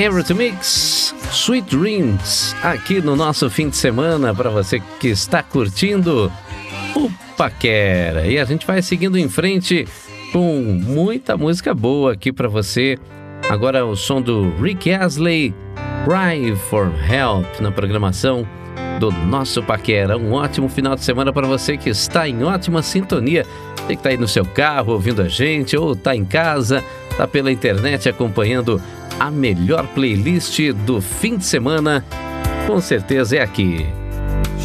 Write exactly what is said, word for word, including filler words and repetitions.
Eurythmics, Sweet Dreams, aqui no nosso fim de semana, para você que está curtindo o Paquera. E a gente vai seguindo em frente com muita música boa aqui para você. Agora o som do Rick Astley, Cry for Help, na programação do nosso Paquera. Um ótimo final de semana para você que está em ótima sintonia. Você que está aí no seu carro ouvindo a gente, ou está em casa, está pela internet acompanhando a melhor playlist do fim de semana, com certeza é aqui.